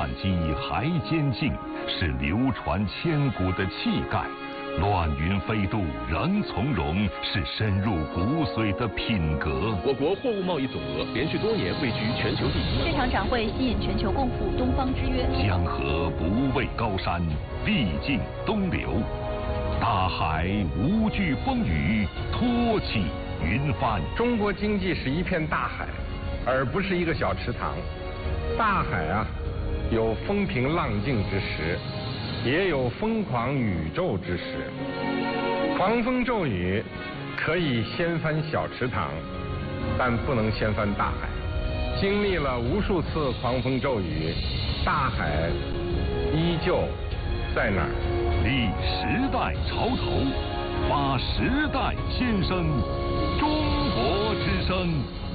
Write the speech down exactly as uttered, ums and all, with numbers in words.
感激还坚劲，是流传千古的气概。乱云飞渡仍从容，是深入骨髓的品格。 我国货物贸易总额连续多年位居全球第一。 这场展会吸引全球共赴东方之约。 江河不畏高山，历尽东流。大海无惧风雨，托起云帆。 中国经济是一片大海，而不是一个小池塘。大海啊，有风平浪静之时。也有疯狂宇宙之时，狂风骤雨可以掀翻小池塘，但不能掀翻大海。经历了无数次狂风骤雨，大海依旧在那儿。 立时代潮头，发时代先声，中国之声。